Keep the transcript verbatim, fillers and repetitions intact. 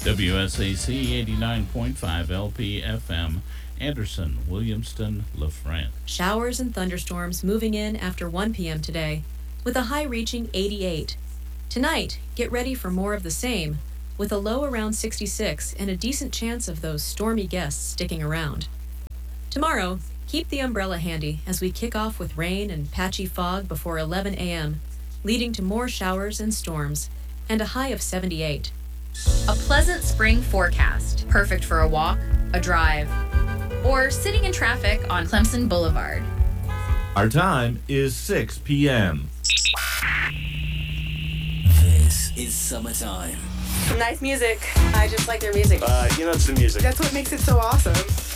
W S A C eighty-nine point five L P F M, Anderson, Williamston, LaFrance. Showers and thunderstorms moving in after one p.m. today, with a high reaching eighty-eight. Tonight, get ready for more of the same, with a low around sixty-six and a decent chance of those stormy gusts sticking around. Tomorrow, keep the umbrella handy as we kick off with rain and patchy fog before eleven a.m., leading to more showers and storms, and a high of seventy-eight. A pleasant spring forecast, perfect for a walk, a drive, or sitting in traffic on Clemson Boulevard. Our time is six p.m. This is summertime. Nice music. I just like their music. Uh, you know, it's the music. That's what makes it so awesome.